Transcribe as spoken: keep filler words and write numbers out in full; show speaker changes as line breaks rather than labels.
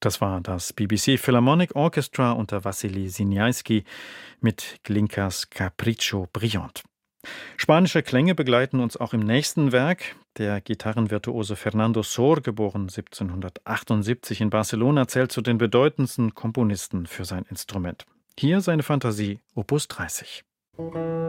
Das war das B B C Philharmonic Orchestra unter Wassily Sinialski mit Glinkas Capriccio Brillant. Spanische Klänge begleiten uns auch im nächsten Werk. Der Gitarrenvirtuose Fernando Sor, geboren siebzehnhundertachtundsiebzig in Barcelona, zählt zu den bedeutendsten Komponisten für sein Instrument. Hier seine Fantasie Opus dreißig.